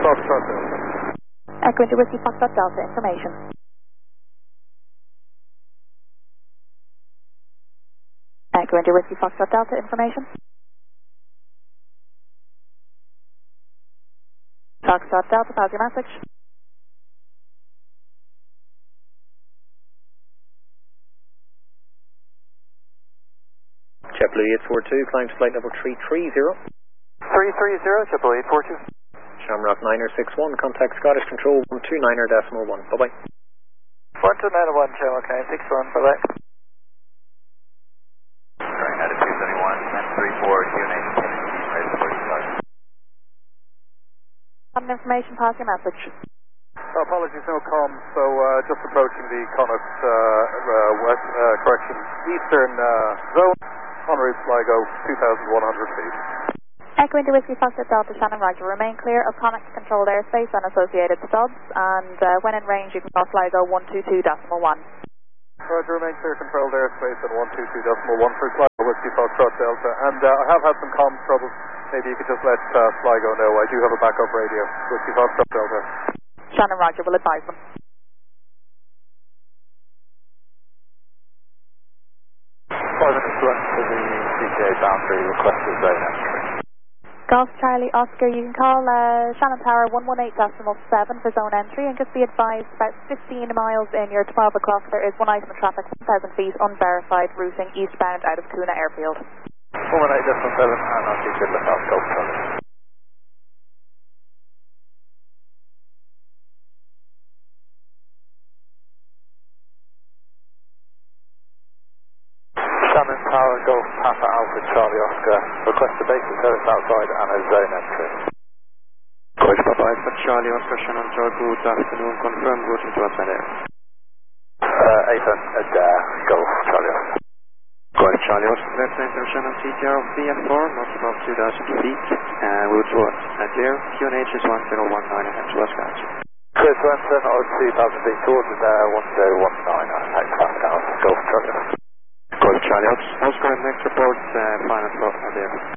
Foxtrot Delta. Echo into Whiskey Foxtrot Delta, information. Echo into Whiskey Foxtrot Delta, information. Foxtrot Delta, pass your message. JetBlue 842, climb to flight level 330. 330, JetBlue 842. Shamrock 961, contact Scottish Control 129.1. Bye-bye. 1291, Shamrock 961, bye-bye. Starting out at 271, 1034, QNH, ready for start. Information, pass your message. Apologies, no comms, so just approaching the Connacht eastern zone, en route Sligo, 2,100 feet. Echo into Whiskey Foxtrot Delta, Shannon Roger. Remain clear of Connacht controlled airspace and associated stubs, and when in range you can cross Sligo 122.1. Roger, remain clear controlled airspace at 122.1 for Sligo, Whiskey Foxtrot Delta, and I have had some comms trouble. Maybe you could just let Sligo know. I do have a backup radio, Whiskey Foxtrot Delta. Shannon Roger will advise them. To the CTA boundary, requested zone entry. Golf Charlie Oscar, you can call Shannon Tower 118.7 for zone entry, and just be advised about 15 miles in your 12 o'clock there is one item of traffic, 1,000 feet, unverified, routing eastbound out of Coona Airfield. 118.7 and I'll keep you lookout, Golf Charlie. Shannon Tower, Golf Papa Alpha Charlie Oscar, request a basic service outside and a zone entry. Golf Papa Alpha Charlie Oscar, Shannon Tower, good afternoon, confirm routing to Adair. Ethan, Adair, Golf Charlie Oscar. Golf Charlie Oscar, left enter Shannon CTR of VF4, not above 2,000 feet, route to Adair, QNH is 1019 ahead to Oscar. Chris Wenson, or 2,000 feet towards Adair, 1019, attack Papa Alpha, Golf Charlie Oscar. Golf Charlie Oscar, next report, final slot Adair.